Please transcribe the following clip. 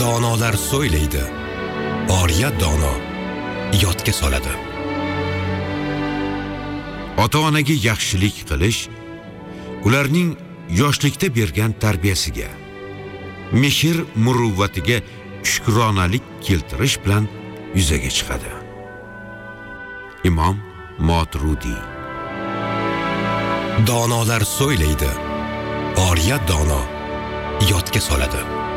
Donolar so'ylaydi, oriya dono yodga soladi. Ota-onaga yaxshilik qilish ularning yoshlikda bergan tarbiyasiga, mehr muruvvatiga shukronalik keltirish bilan yuzaga chiqadi. Imom Moturudi. Donolar so'ylaydi, oriya dono yodga soladi.